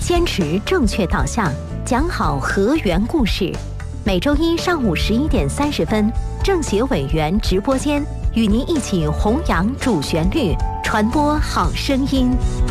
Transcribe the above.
坚持正确导向，讲好河源故事。每周一上午11:30，政协委员直播间与您一起弘扬主旋律，传播好声音。